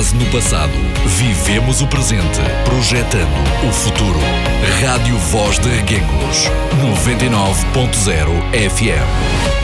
base no passado. Vivemos o presente, projetando o futuro. Rádio Voz de Reguengos, 99.0 FM.